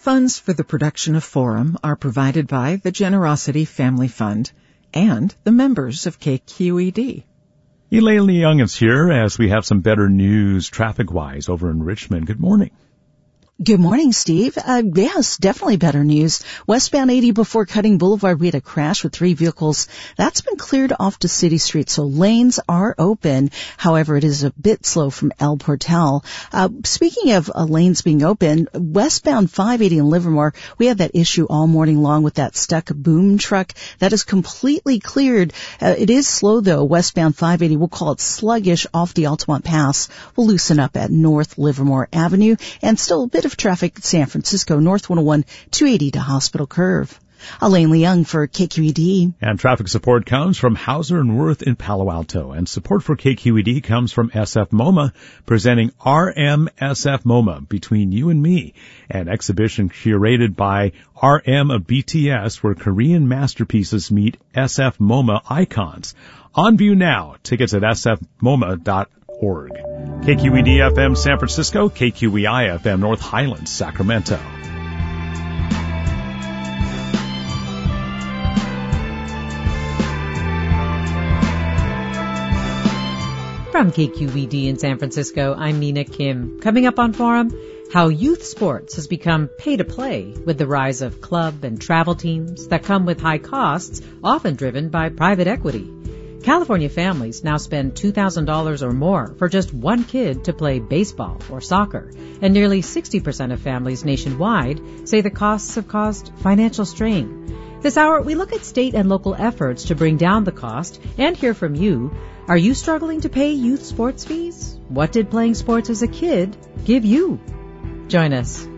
Funds for the production of Forum are provided by the Generosity Family Fund and the members of KQED. Elaine Leung is here as we have some better news traffic-wise over in Richmond. Good morning. Good morning, Steve. Yes, definitely better news. Westbound 80 before Cutting Boulevard, we had a crash with 3 vehicles. That's been cleared off to City Street, so lanes are open. However, it is a bit slow from El Portal. Speaking of lanes being open, westbound 580 in Livermore, we had that issue all morning long with that stuck boom truck. That is completely cleared. It is slow, though. Westbound 580, we'll call it sluggish off the Altamont Pass. We'll loosen up at North Livermore Avenue, and still a bit of traffic at San Francisco, North 101, 280 to Hospital Curve. Elaine Leung for KQED. And traffic support comes from Hauser and Wirth in Palo Alto. And support for KQED comes from SF MoMA, presenting RMSF MoMA, Between You and Me, an exhibition curated by RM of BTS, where Korean masterpieces meet SF MoMA icons. On view now. Tickets at sfmoma.org. KQED FM San Francisco, KQEI FM North Highlands, Sacramento. From KQED in San Francisco, I'm Nina Kim. Coming up on Forum, how youth sports has become pay-to-play with the rise of club and travel teams that come with high costs, often driven by private equity. California families now spend $2,000 or more for just one kid to play baseball or soccer, and nearly 60% of families nationwide say the costs have caused financial strain. This hour, we look at state and local efforts to bring down the cost and hear from you. Are you struggling to pay youth sports fees? What did playing sports as a kid give you? Join us.